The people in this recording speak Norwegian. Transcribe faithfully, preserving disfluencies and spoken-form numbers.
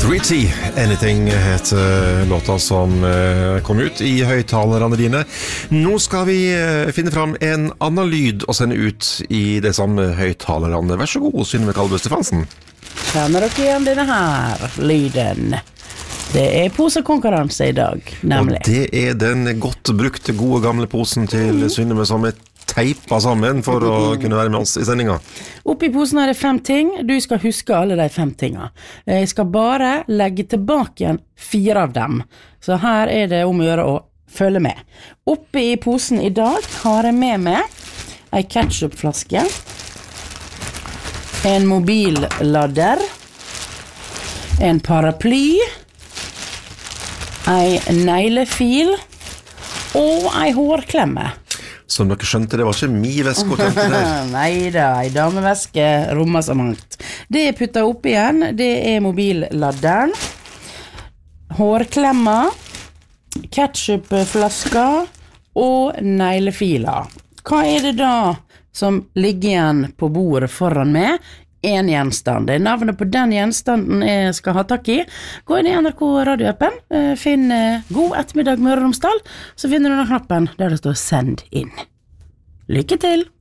Ritchie, Anything heter låta som kom ut i høyttalerne dine. Nå skal vi finne fram en annen lyd og sende ut i det samme høyttalerne. Vær så god, Synnøve Kalbø Stefansen. Kjenner dere igjen denne her lyden? Det er posekonkurranse i dag, nemlig. Og det er den godt brukte, gode, gamle posen til Synnøve som er teipa sammen for å kunne være med oss i sendinga. Oppi posen er det fem ting. Du skal huske alle de fem tinga. Jeg skal bare legge tilbake igjen fire av dem. Så her er det om å gjøre å følge med. Oppi i posen i dag har jeg med meg ei ketchupflaske, en mobilladder, en paraply, ei neglefil og ei hårklemme. Som dere skjønte, det var ikke mi veske å tente der. Neida, ei dameveske rommer så mangt. Det jeg putter opp igjen, det er mobilladderen, hårklemma, ketchupflaska og neglefila. Hva er det da som ligger igjen på bordet foran meg? En gjenstand. Det er navnet på den gjenstanden jeg skal ha takk i. Gå inn i N R K radioappen, finn God ettermiddag Møre og Romsdal, så finner du den knappen der det står send inn. Lykke til!